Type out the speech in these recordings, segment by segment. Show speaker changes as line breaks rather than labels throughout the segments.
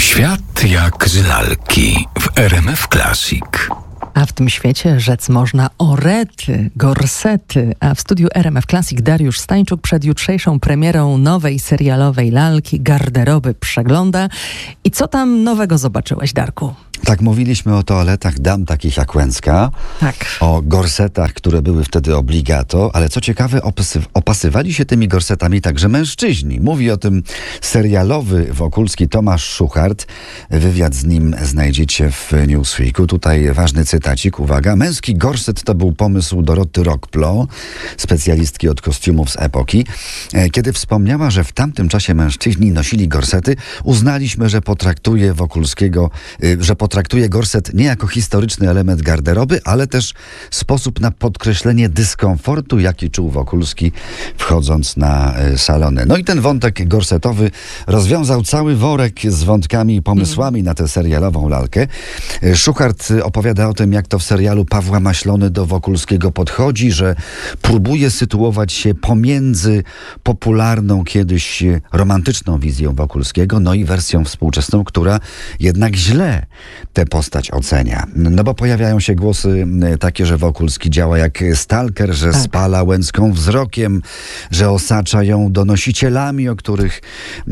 Świat jak z lalki w RMF Classic.
A w tym świecie rzec można o rety, gorsety. A w studiu RMF Classic Dariusz Stańczuk przed jutrzejszą premierą nowej serialowej lalki Garderoby przegląda. I co tam nowego zobaczyłeś, Darku?
Tak, mówiliśmy o toaletach dam takich jak Łęcka,
Tak.
o gorsetach, które były wtedy obligato, ale co ciekawe, opasywali się tymi gorsetami także mężczyźni. Mówi o tym serialowy wokulski Tomasz Szuchart. Wywiad z nim znajdziecie w Newsweeku. Tutaj ważny cytacik, uwaga. Męski gorset to był pomysł Doroty Rockplo, specjalistki od kostiumów z epoki. Kiedy wspomniała, że w tamtym czasie mężczyźni nosili gorsety, uznaliśmy, że potraktuje Wokulskiego, potraktuje gorset nie jako historyczny element garderoby, ale też sposób na podkreślenie dyskomfortu, jaki czuł Wokulski, wchodząc na salony. No i ten wątek gorsetowy rozwiązał cały worek z wątkami i pomysłami na tę serialową lalkę. Szuchart opowiada o tym, jak to w serialu Pawła Maślony do Wokulskiego podchodzi, że próbuje sytuować się pomiędzy popularną kiedyś romantyczną wizją Wokulskiego, no i wersją współczesną, która jednak źle tę postać ocenia. No bo pojawiają się głosy takie, że Wokulski działa jak stalker, że spala Łęcką wzrokiem, że osacza ją donosicielami, o których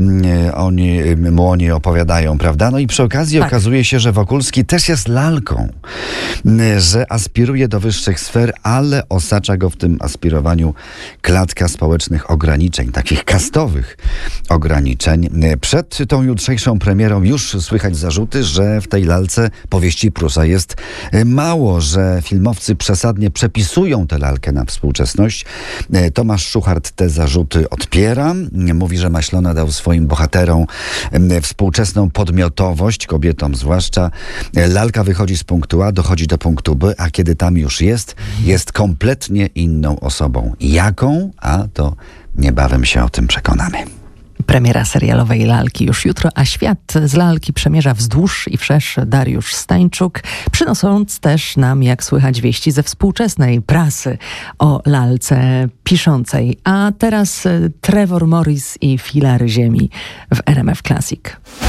oni opowiadają, prawda? No i przy okazji okazuje się, że Wokulski też jest lalką, że aspiruje do wyższych sfer, ale osacza go w tym aspirowaniu klatka społecznych ograniczeń, takich kastowych ograniczeń. Przed tą jutrzejszą premierą już słychać zarzuty, że w tej lalce powieści Prusa jest mało, że filmowcy przesadnie przepisują tę lalkę na współczesność. Tomasz Szuchart te zarzuty odpiera. Mówi, że Maślona dał swoim bohaterom współczesną podmiotowość, kobietom zwłaszcza. Lalka wychodzi z punktu A, dochodzi do punktu B, a kiedy tam już jest kompletnie inną osobą. Jaką? A to niebawem się o tym przekonamy.
Premiera serialowej lalki już jutro, a świat z lalki przemierza wzdłuż i wszerz Dariusz Stańczuk, przynosząc też nam, jak słychać, wieści ze współczesnej prasy o lalce piszącej. A teraz Trevor Morris i Filary Ziemi w RMF Classic.